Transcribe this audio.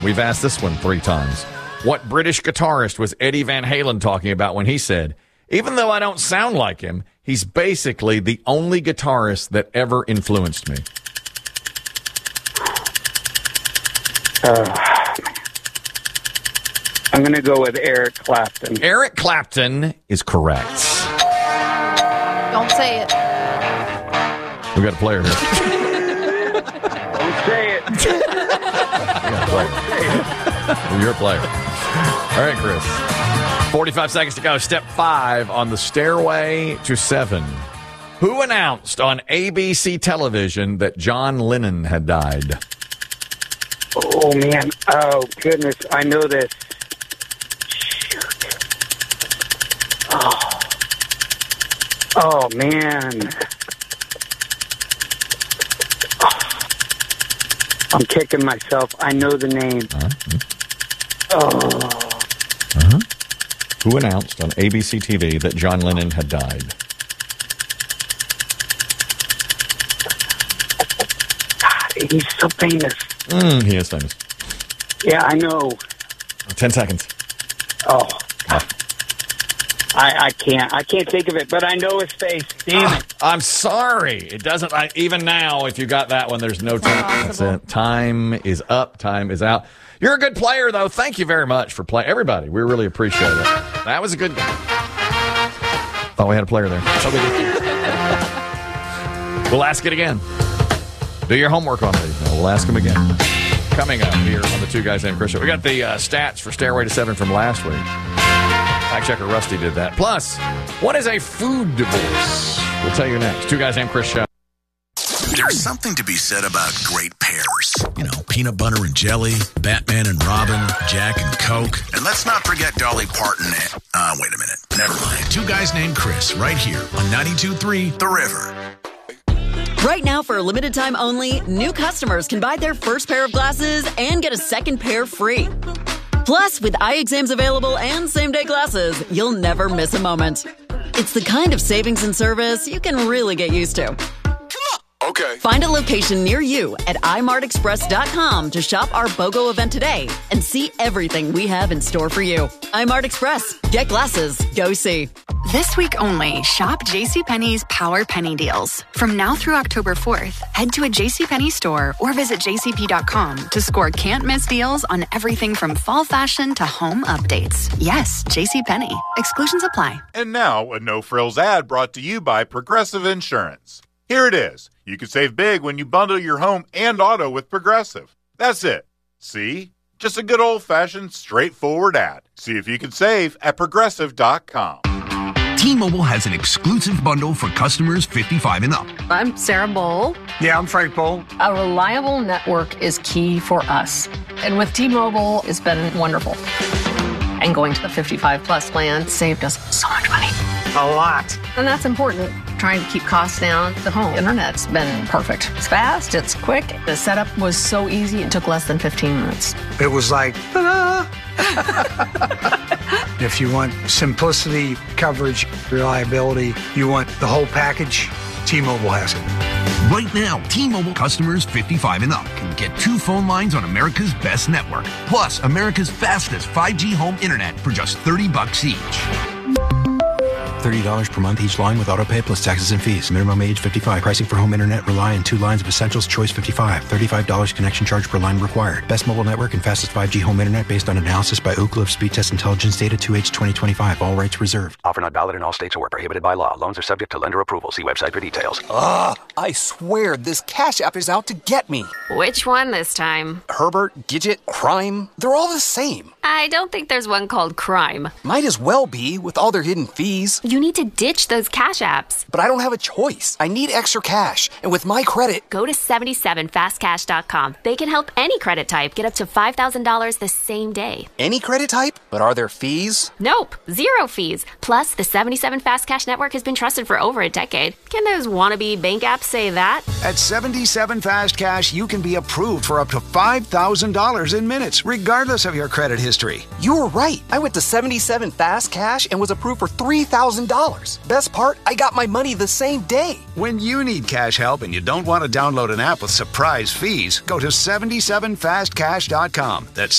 We've asked this one 3 times. What British guitarist was Eddie Van Halen talking about when he said, even though I don't sound like him, he's basically the only guitarist that ever influenced me? I'm going to go with Eric Clapton. Eric Clapton is correct. Don't say it. We got a player here. Don't say it. You're a player. All right, Chris. 45 seconds to go. Step 5 on the stairway to 7. Who announced on ABC television that John Lennon had died? Oh, man. Oh, goodness. I know this. Oh, man. I'm kicking myself. I know the name. Who announced on ABC TV that John Lennon had died? God, he's so famous. He is famous. Yeah, I know. 10 seconds. Oh. I can't think of it, but I know his face. Damn it. I'm sorry. It doesn't, even now, if you got that one, there's no time. That's it. Time is up. Time is out. You're a good player, though. Thank you very much for playing. Everybody, we really appreciate it. That was a good game. Thought we had a player there. We'll ask it again. Do your homework on these. We'll ask them again. Coming up here on the Two Guys Named Chris Show. We got the stats for Stairway to 7 from last week. Fact checker Rusty did that. Plus, what is a food divorce? We'll tell you next. Two Guys Named Chris Show. There's something to be said about great pairs. You know, peanut butter and jelly, Batman and Robin, Jack and Coke. And let's not forget Dolly Parton and... wait a minute. Never mind. Two Guys Named Chris, right here on 92.3 The River. Right now, for a limited time only, new customers can buy their first pair of glasses and get a second pair free. Plus, with eye exams available and same-day glasses, you'll never miss a moment. It's the kind of savings and service you can really get used to. Okay. Find a location near you at imartexpress.com to shop our BOGO event today and see everything we have in store for you. iMart Express. Get glasses. Go see. This week only, shop JCPenney's Power Penny Deals. From now through October 4th, head to a JCPenney store or visit jcp.com to score can't-miss deals on everything from fall fashion to home updates. Yes, JCPenney. Exclusions apply. And now, a no-frills ad brought to you by Progressive Insurance. Here it is. You can save big when you bundle your home and auto with Progressive. That's it. See? Just a good old-fashioned, straightforward ad. See if you can save at Progressive.com. T-Mobile has an exclusive bundle for customers 55 and up. I'm Sarah Bowl. Yeah, I'm Frank Bowl. A reliable network is key for us. And with T-Mobile, it's been wonderful. And going to the 55-plus plan saved us so much money. A lot. And that's important. Trying to keep costs down. The home internet's been perfect. It's fast. It's quick. The setup was so easy. It took less than 15 minutes. It was like, ta-da! If you want simplicity, coverage, reliability, you want the whole package, T-Mobile has it. Right now, T-Mobile customers 55 and up can get 2 phone lines on America's best network, plus America's fastest 5G home internet for just $30 each. $30 per month each line with autopay plus taxes and fees. Minimum age 55. Pricing for home internet rely on 2 lines of essentials. Choice 55. $35 connection charge per line required. Best mobile network and fastest 5G home internet based on analysis by Ookla of Speed Test Intelligence data 2H 2025. All rights reserved. Offer not valid in all states or prohibited by law. Loans are subject to lender approval. See website for details. I swear this Cash App is out to get me. Which one this time? Herbert, Gidget, Crime. They're all the same. I don't think there's one called Crime. Might as well be with all their hidden fees. You need to ditch those Cash Apps. But I don't have a choice. I need extra cash. And with my credit... Go to 77fastcash.com. They can help any credit type get up to $5,000 the same day. Any credit type? But are there fees? Nope. 0 fees. Plus, the 77 Fast Cash network has been trusted for over a decade. Can those wannabe bank apps say that? At 77 Fast Cash, you can be approved for up to $5,000 in minutes, regardless of your credit history. history. You were right. I went to 77 Fast Cash and was approved for $3,000. Best part, I got my money the same day. When you need cash help and you don't want to download an app with surprise fees, go to 77fastcash.com. That's